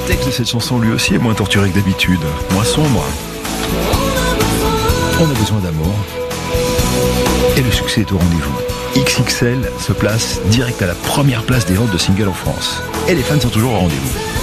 texte de cette chanson, lui aussi, est moins torturé que d'habitude, moins sombre. On a besoin d'amour. Et le succès est au rendez-vous. XXL se place direct à la première place des ventes de singles en France. Et les fans sont toujours au rendez-vous.